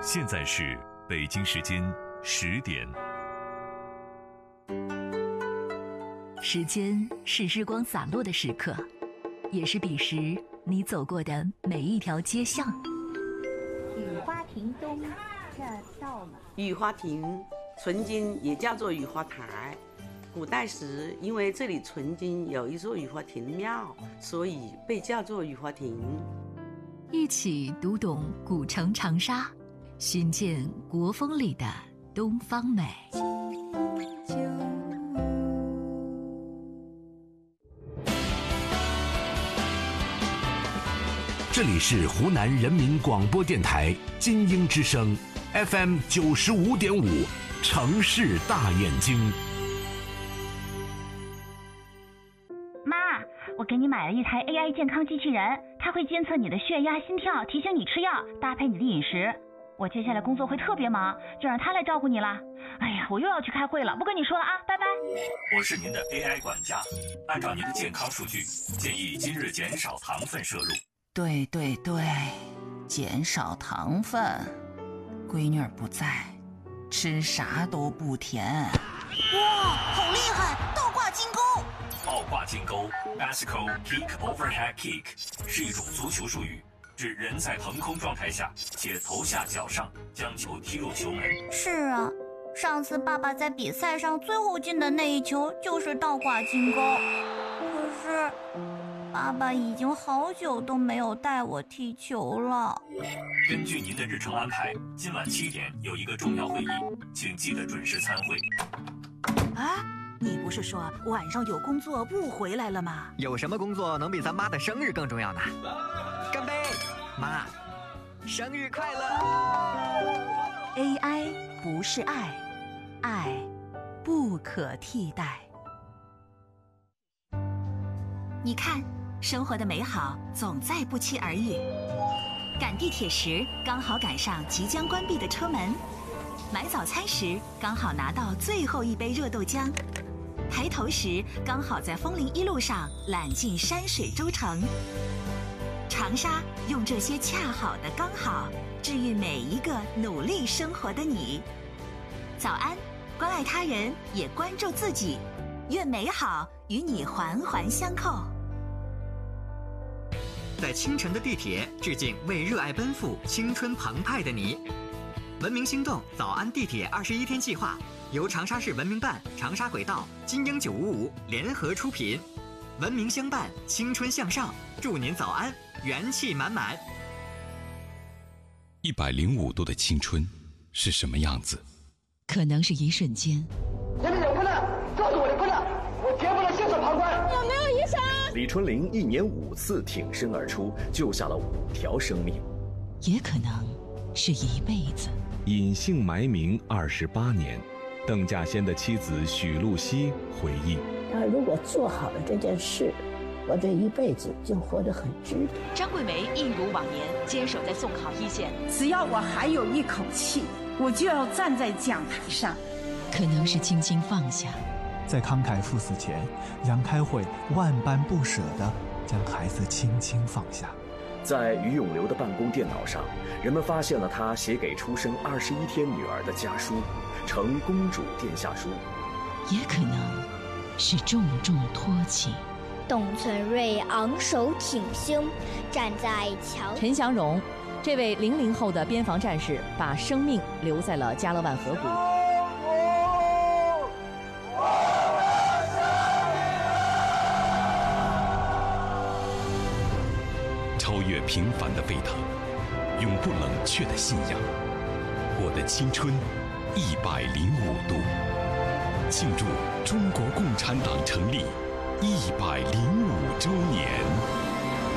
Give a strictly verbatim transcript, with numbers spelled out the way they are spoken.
现在是北京时间十点。 时间是日光洒落的时刻，也是彼时你走过的每一条街巷。 雨花亭东，这到了。 雨花亭曾经也叫做雨花台，古代时因为这里曾经有一座雨花亭庙，所以被叫做雨花亭。 一起读懂古城长沙，寻见国风里的东方美。 这里是湖南人民广播电台金鹰之声 F M 九十五点五，城市大眼睛。 妈，我给你买了一台 A I 健康机器人，它会监测你的血压、心跳，提醒你吃药，搭配你的饮食。我接下来工作会特别忙，就让它来照顾你了。哎呀，我又要去开会了，不跟你说了啊，拜拜。 我是您的 A I 管家，按照您的健康数据，建议今日减少糖分摄入。 对对对，减少糖分。闺女儿不在，吃啥都不甜。 哇，好厉害！倒挂金钩。 倒挂金钩 （Bicycle Kick Overhead Kick） 是一种足球术语，指人在腾空状态下且头下脚上将球踢入球门。 是啊，上次爸爸在比赛上最后进的那一球就是倒挂金钩。可是爸爸已经好久都没有带我踢球了。 根据您的日程安排，今晚七点有一个重要会议，请记得准时参会。 啊，你不是说晚上有工作不回来了吗？ 有什么工作能比咱妈的生日更重要呢？干杯，妈，生日快乐 ！A I 不是爱，爱不可替代。 你看，生活的美好总在不期而遇。赶地铁时刚好赶上即将关闭的车门，买早餐时刚好拿到最后一杯热豆浆，抬头时刚好在枫林一路上揽尽山水洲城。长沙用这些恰好的刚好，治愈每一个努力生活的你。早安，关爱他人，也关注自己，愿美好与你环环相扣。 在清晨的地铁，致敬为热爱奔赴、青春澎湃的你。文明心动早安地铁二十一天计划由长沙市文明办、长沙轨道、金鹰九五五联合出品，文明相伴，青春向上，祝您早安，元气满满。 一百零五度的青春是什么样子？ 可能是一瞬间。 你们有困难，告诉我的困难，我绝不能袖手旁观。 有没有医生？ 李春玲一年五次挺身而出，救下了五条生命。 也可能是一辈子。 隐姓埋名二十八年，邓稼先的妻子许露西回忆： 他如果做好了这件事，我这一辈子就活得很值得。 张桂梅一如往年坚守在送考一线， 只要我还有一口气，我就要站在讲台上。 可能是轻轻放下， 在慷慨赴死前，杨开慧万般不舍地将孩子轻轻放下。 在于永流的办公电脑上，人们发现了他写给出生二十一天女儿的家书，呈公主殿下书。 也可能是重重托起。 董存瑞昂首挺胸，站在桥。 陈祥荣，这位零零后的边防战士，把生命留在了加勒万河谷。 超越平凡的沸腾，永不冷却的信仰。我的青春一百零五度，庆祝中国共产党成立一百零五周年。